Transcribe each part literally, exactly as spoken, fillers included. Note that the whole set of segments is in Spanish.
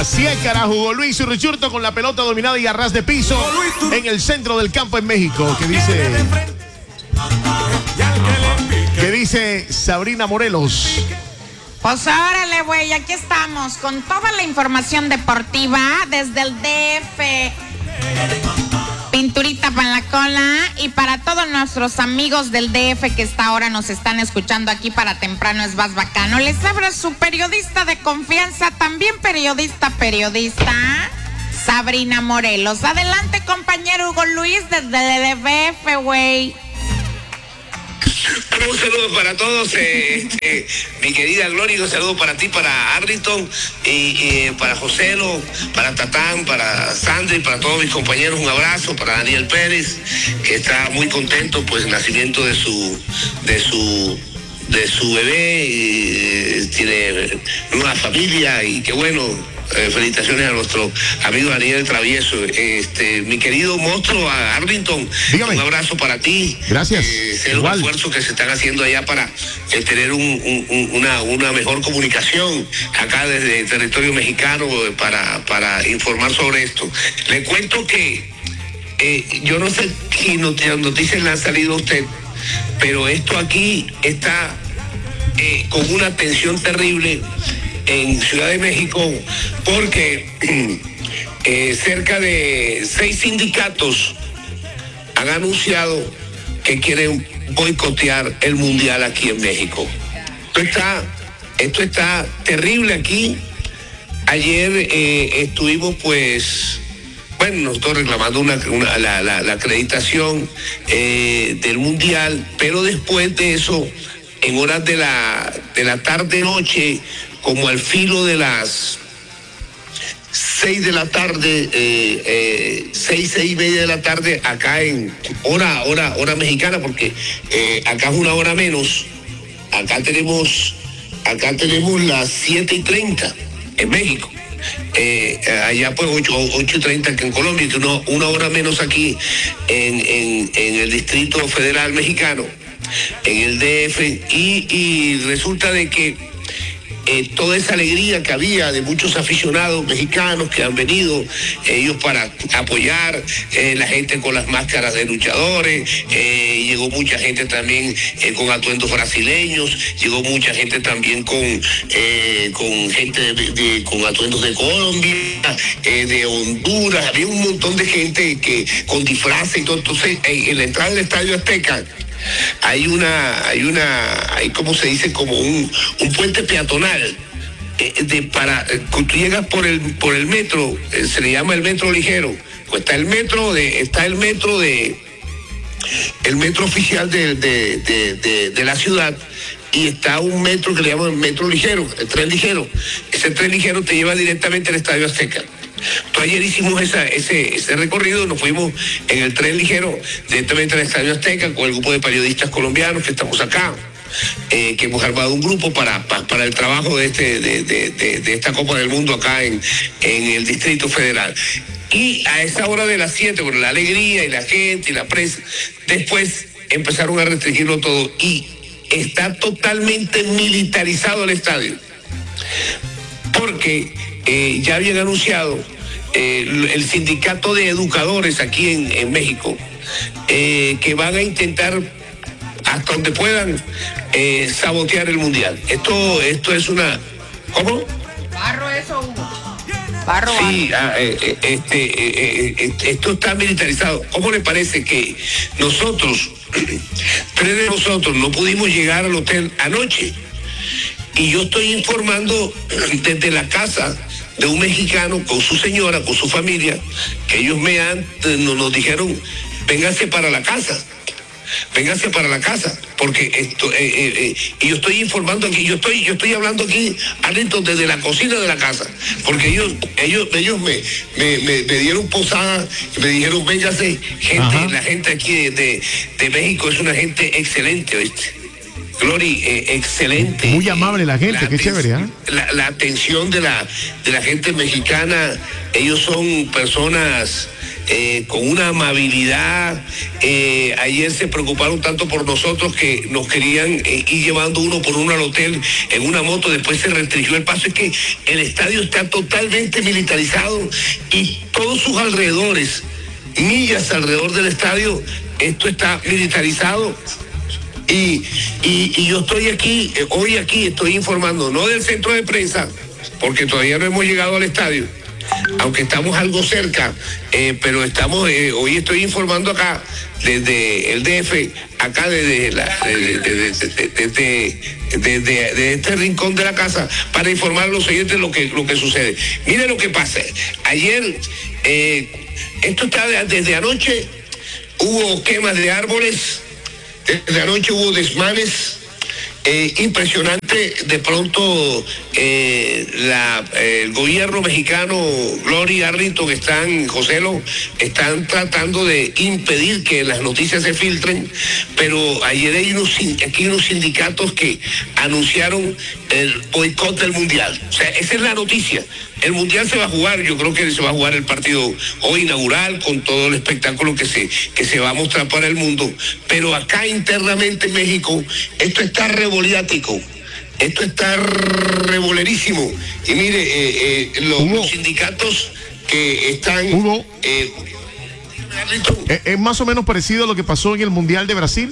Así es, carajo. Hugo Luis Urruchurto con la pelota dominada y a ras de piso en el centro del campo en México. Que dice... ¿Qué dice Sabrina Morelos? Pues órale, güey, aquí estamos con toda la información deportiva desde el D F. Pinturita para la cola y para todos nuestros amigos del D F que esta hora nos están escuchando aquí para Temprano es Más Bacano. Les habla su periodista de confianza, también periodista, periodista, Sabrina Morelos. Adelante, compañero Hugo Luis, desde el D F, güey. Un saludo para todos, eh, este, mi querida Gloria, un saludo para ti, para Arlington, y, y para Joselo, para Tatán, para Sandra y para todos mis compañeros, un abrazo, para Daniel Pérez, que está muy contento, pues, el nacimiento de su, de su, de su bebé, y, eh, tiene una familia, y qué bueno. Eh, felicitaciones a nuestro amigo Daniel Travieso. Este, mi querido monstruo, a Arlington, dígame. Un abrazo para ti. Gracias. Eh, sé los esfuerzos que se están haciendo allá para eh, tener un, un, una, una mejor comunicación acá desde el territorio mexicano eh, para, para informar sobre esto. Le cuento que eh, yo no sé qué noticias le han salido a usted, pero esto aquí está eh, con una tensión terrible en Ciudad de México, porque eh, cerca de seis sindicatos han anunciado que quieren boicotear el mundial aquí en México. Esto está, esto está terrible aquí. Ayer eh, estuvimos, pues, bueno, nosotros reclamando una, una, la, la, la acreditación eh, del mundial, pero después de eso, en horas de la, de la tarde-noche, como al filo de las seis de la tarde, eh, eh, seis, seis y media de la tarde, acá en hora, hora, hora mexicana, porque eh, acá es una hora menos. Acá tenemos, acá tenemos las siete y treinta en México. Eh, allá pues ocho, ocho y treinta aquí en Colombia, una, una hora menos aquí en, en, en el Distrito Federal Mexicano, en el D F, y, y resulta de que Eh, toda esa alegría que había de muchos aficionados mexicanos que han venido, eh, ellos para apoyar, eh, la gente con las máscaras de luchadores, eh, llegó mucha gente también eh, con atuendos brasileños, llegó mucha gente también con, eh, con gente de, de, con atuendos de Colombia, eh, de Honduras, había un montón de gente que con disfraces y todo. Entonces, en, en la entrada del Estadio Azteca, hay una, hay una, hay como se dice, como un, un puente peatonal eh, de para eh, cuando tú llegas por el por el metro, eh, se le llama el metro ligero. Pues está el metro de, está el metro de, el metro oficial de, de, de, de, de la ciudad, y está un metro que le llaman el metro ligero, el tren ligero. Ese tren ligero te lleva directamente al Estadio Azteca. Entonces, ayer hicimos esa, ese, ese recorrido, nos fuimos en el tren ligero directamente al Estadio Azteca con el grupo de periodistas colombianos que estamos acá, eh, que hemos armado un grupo para, para, para el trabajo de, este, de, de, de, de esta Copa del Mundo acá en, en el Distrito Federal. Y a esa hora de las siete, con la alegría y la gente y la prensa, después empezaron a restringirlo todo y está totalmente militarizado el estadio, porque eh, ya habían anunciado eh, el sindicato de educadores aquí en, en México eh, que van a intentar hasta donde puedan eh, sabotear el mundial. Esto, esto es una... ¿Cómo? Barro eso, Hugo. Barro, sí, barro. Ah, eh, eh, este, eh, eh, esto está militarizado. ¿Cómo le parece que nosotros, tres de nosotros, no pudimos llegar al hotel anoche? Y yo estoy informando desde la casa de un mexicano con su señora, con su familia, que ellos me han, nos, nos dijeron, véngase para la casa. Véngase para la casa, porque esto, eh, eh, eh, y yo estoy informando aquí, yo estoy, yo estoy hablando aquí adentro desde la cocina de la casa, porque ellos, ellos, ellos me, me, me, me dieron posada, me dijeron véngase, gente, Ajá. La gente aquí de, de, de México es una gente excelente, ¿viste? Glory, eh, excelente. Muy amable la gente, la qué chévere, ¿eh? La, la atención de la, de la gente mexicana, ellos son personas eh, con una amabilidad. Eh, ayer se preocuparon tanto por nosotros que nos querían eh, ir llevando uno por uno al hotel en una moto, después se restringió el paso. Es que el estadio está totalmente militarizado y todos sus alrededores, millas alrededor del estadio, esto está militarizado. Y, y, y yo estoy aquí, eh, hoy aquí estoy informando, no del centro de prensa, porque todavía no hemos llegado al estadio, aunque estamos algo cerca, eh, pero estamos, eh, hoy estoy informando acá desde el D F, acá desde, la, desde, desde, desde, desde, desde este rincón de la casa, para informar a los oyentes lo que, lo que sucede. Miren lo que pasa. Ayer, eh, esto está de, desde anoche, hubo quemas de árboles. Desde anoche hubo desmanes, eh, impresionante. De pronto eh, la, eh, el gobierno mexicano, Gloria Arlington, están, Joselo, están tratando de impedir que las noticias se filtren, pero ayer hay unos, aquí unos sindicatos que anunciaron el boicot del mundial. O sea, esa es la noticia. El mundial se va a jugar, yo creo que se va a jugar el partido hoy inaugural con todo el espectáculo que se, que se va a mostrar para el mundo, pero acá internamente en México esto está revoliático, esto está revolerísimo. Y mire, eh, eh, los, los sindicatos que están... Hugo, eh, ¿es más o menos parecido a lo que pasó en el Mundial de Brasil?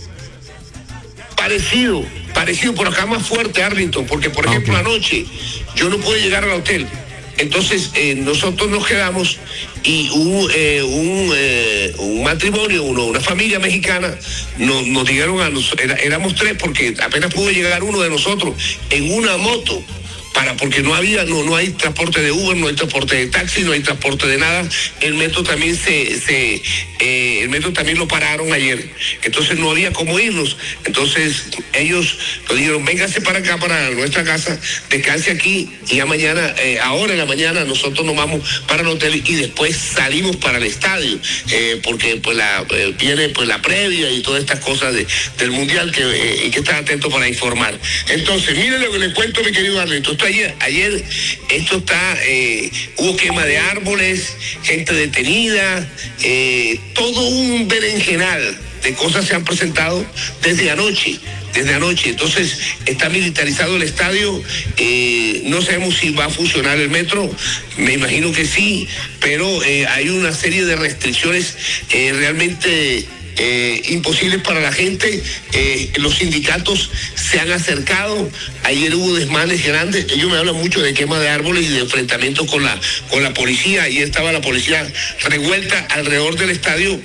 Parecido, parecido, por acá más fuerte, Arlington, porque por ejemplo okay. anoche yo no pude llegar al hotel, entonces eh, nosotros nos quedamos y un, eh, un, eh, un matrimonio, uno, una familia mexicana, nos, nos dijeron a nosotros, era, éramos tres porque apenas pudo llegar uno de nosotros en una moto, para porque no había, no, no hay transporte de Uber, no hay transporte de taxi, no hay transporte de nada. El metro también se, se eh, el metro también lo pararon ayer, entonces no había cómo irnos. Entonces ellos nos dijeron, véngase para acá, para nuestra casa, descanse aquí y ya mañana, eh, ahora en la mañana nosotros nos vamos para el hotel y después salimos para el estadio, eh, porque pues la eh, viene pues la previa y todas estas cosas de, del mundial que eh, y que están atentos para informar. Entonces, miren lo que les cuento, mi querido Arlington. Ayer, ayer esto está, eh, hubo quema de árboles, gente detenida, eh, todo un berenjenal de cosas se han presentado desde anoche, desde anoche. Entonces está militarizado el estadio, eh, no sabemos si va a funcionar el metro, me imagino que sí, pero eh, hay una serie de restricciones eh, realmente... Eh, imposibles para la gente. Eh, los sindicatos se han acercado, ayer hubo desmanes grandes, ellos me hablan mucho de quema de árboles y de enfrentamientos con la, con la policía. Ayer estaba la policía revuelta alrededor del estadio.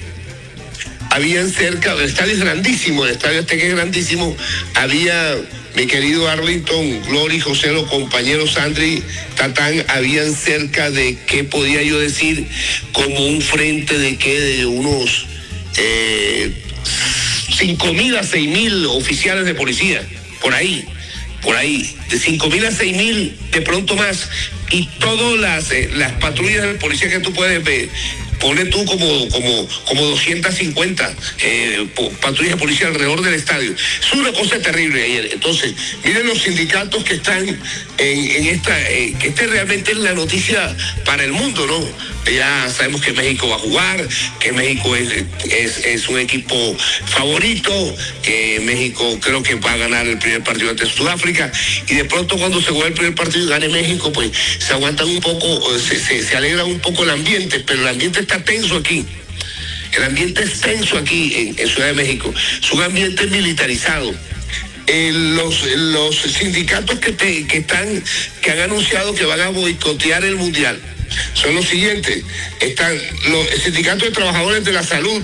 Habían cerca, el estadio es grandísimo, el estadio este que es grandísimo, había, mi querido Arlington, Glory, José, los compañeros Sandri, Tatán, habían cerca de, ¿qué podía yo decir? Como un frente de que de unos Eh, cinco mil a seis mil oficiales de policía, por ahí, por ahí, de cinco mil a seis mil, de pronto más, y todas las, eh, las patrullas de policía que tú puedes ver, pone tú como, como, como doscientas cincuenta eh, patrullas de policía alrededor del estadio. Es una cosa terrible ayer. Entonces, miren los sindicatos que están en, en esta, eh, que este realmente es la noticia para el mundo, ¿no? Ya sabemos que México va a jugar, que México es, es, es un equipo favorito, que México creo que va a ganar el primer partido ante Sudáfrica, y de pronto cuando se juega el primer partido y gane México, pues se aguantan un poco, se, se, se alegra un poco el ambiente, pero el ambiente está tenso aquí. El ambiente es tenso aquí en, en Ciudad de México. Es un ambiente militarizado. Eh, los, los sindicatos que, te, que, están, que han anunciado que van a boicotear el mundial son los siguientes. Están los sindicatos de trabajadores de la salud,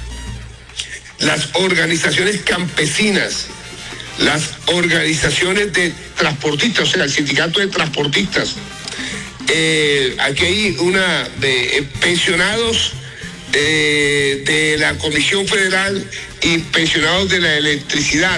las organizaciones campesinas, las organizaciones de transportistas, o sea, el sindicato de transportistas. Eh, aquí hay una de eh, pensionados eh, de la Comisión Federal y pensionados de la electricidad.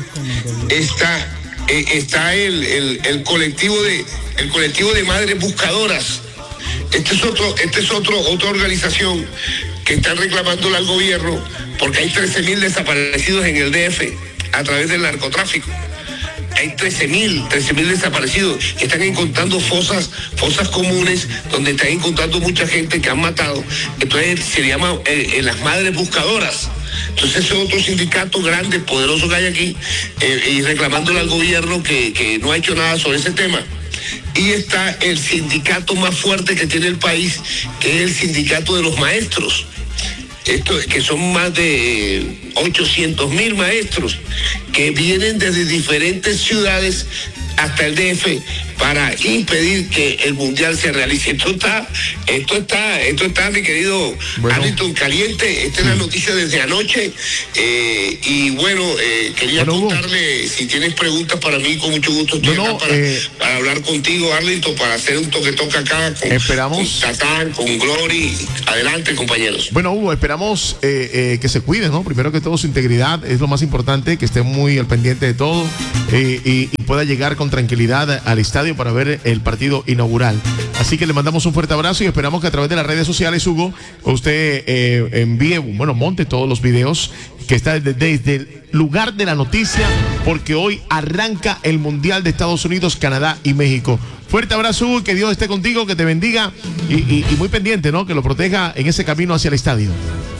Está, eh, está el, el, el colectivo de el colectivo de madres buscadoras. Este es otro, este es otro, otra organización que están reclamándole al gobierno porque hay trece mil desaparecidos en el D F a través del narcotráfico. hay trece mil desaparecidos, que están encontrando fosas, fosas comunes, donde están encontrando mucha gente que han matado. Entonces se llama eh, eh, las madres buscadoras. Entonces ese es otro sindicato grande, poderoso que hay aquí, eh, y reclamándole al gobierno que, que no ha hecho nada sobre ese tema. Y está el sindicato más fuerte que tiene el país, que es el sindicato de los maestros. Esto, que son más de ochocientos mil maestros que vienen desde diferentes ciudades hasta el D F para impedir que el mundial se realice. Esto está, esto está, esto está, mi querido bueno. Arlington, caliente. Esta es la noticia desde anoche. Eh, y bueno, eh, quería bueno, contarle, si tienes preguntas para mí, con mucho gusto estoy no, acá no, para, eh, para hablar contigo, Arlington, para hacer un toque-toque acá con, esperamos. con Tatán, con Glory. Adelante, compañeros. Bueno, Hugo, esperamos eh, eh, que se cuiden, ¿no? Primero que todo, su integridad es lo más importante, que esté muy al pendiente de todo eh, y, y pueda llegar con tranquilidad al estadio para ver el partido inaugural. Así que le mandamos un fuerte abrazo y esperamos que a través de las redes sociales, Hugo, usted eh, envíe, bueno, monte todos los videos que está desde, desde el lugar de la noticia, porque hoy arranca el Mundial de Estados Unidos, Canadá y México. Fuerte abrazo, Hugo, que Dios esté contigo, que te bendiga y, y, y muy pendiente, ¿no? Que lo proteja en ese camino hacia el estadio.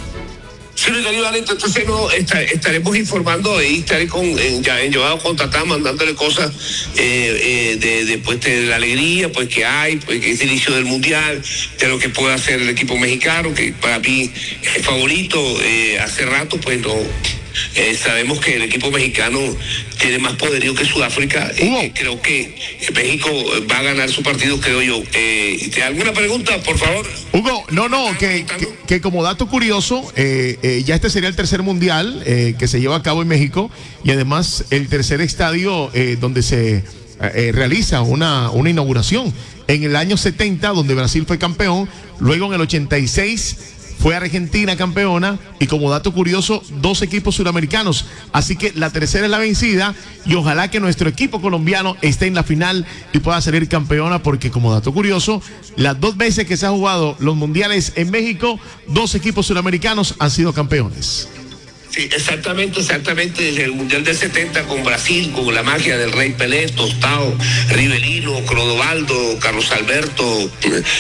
Sí, mi querido Alento, entonces no, está, estaremos informando y estaré con, en, ya en llevado con Tatán, mandándole cosas eh, eh, de, de, pues, de la alegría pues que hay, pues que es el inicio del mundial, de lo que puede hacer el equipo mexicano, que para mí es favorito. Eh, hace rato pues no eh, sabemos que el equipo mexicano tiene más poderío que Sudáfrica. Eh, creo que México va a ganar su partido, creo yo. Eh, ¿Alguna pregunta, por favor? Hugo, no, no, que, que, que como dato curioso, eh, eh, ya este sería el tercer mundial eh, que se lleva a cabo en México y además el tercer estadio eh, donde se eh, realiza una, una inauguración. En el año setenta, donde Brasil fue campeón, luego en el ochenta y seis fue Argentina campeona y como dato curioso, dos equipos suramericanos. Así que la tercera es la vencida y ojalá que nuestro equipo colombiano esté en la final y pueda salir campeona, porque como dato curioso, las dos veces que se han jugado los mundiales en México, dos equipos suramericanos han sido campeones. Sí, exactamente, exactamente, desde el Mundial del setenta con Brasil, con la magia del Rey Pelé, Tostao, Rivelino, Clodovaldo, Carlos Alberto,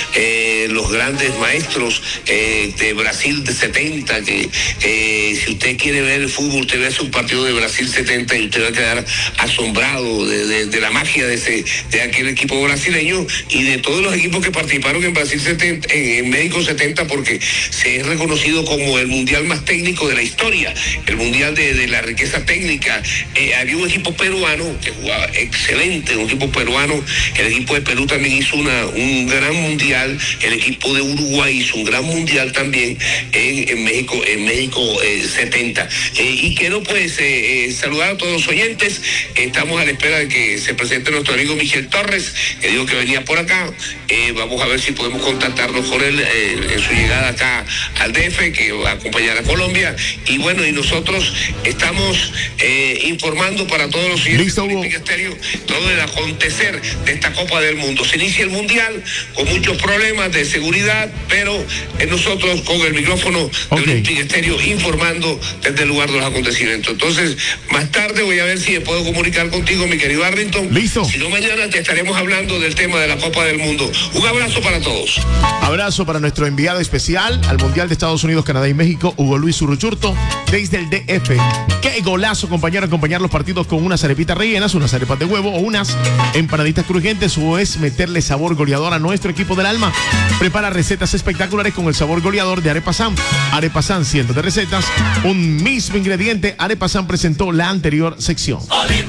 eh, los grandes maestros eh, de Brasil de setenta, que eh, si usted quiere ver el fútbol, usted ve un partido de Brasil setenta y usted va a quedar asombrado de, de, de la magia de ese de aquel equipo brasileño y de todos los equipos que participaron en Brasil setenta, en, en México setenta, porque se es reconocido como el mundial más técnico de la historia, el mundial de, de la riqueza técnica. Eh, había un equipo peruano que jugaba excelente, un equipo peruano, el equipo de Perú también hizo una, un gran mundial, el equipo de Uruguay hizo un gran mundial también en, en México, en México eh, setenta. Eh, y quiero pues eh, eh, saludar a todos los oyentes. Estamos a la espera de que se presente nuestro amigo Michel Torres, que dijo que venía por acá. Eh, vamos a ver si podemos contactarnos con él eh, en su llegada acá al D F, que va a acompañar a Colombia. Y bueno, y nosotros estamos eh, informando para todos los siguientes ministerios todo el acontecer de esta Copa del Mundo. Se inicia el Mundial con muchos problemas de seguridad, pero eh, nosotros con el micrófono okay. de Olympic Stereo informando desde el lugar de los acontecimientos. Entonces, más tarde voy a ver si me puedo comunicar contigo, mi querido Arlington. Listo. Si no, mañana te estaremos hablando del tema de la Copa del Mundo. Un abrazo para todos. Abrazo para nuestro enviado especial al Mundial de Estados Unidos, Canadá y México, Hugo Luis Uruchurto, desde el D F. Qué golazo, compañero, acompañar los partidos con unas arepitas rellenas, unas arepas de huevo o unas empanaditas crujientes, o es meterle sabor goleador a nuestro equipo del alma. Prepara recetas espectaculares con el sabor goleador de Arepa San. Arepa San, cientos de recetas, un mismo ingrediente. Arepa San presentó la anterior sección.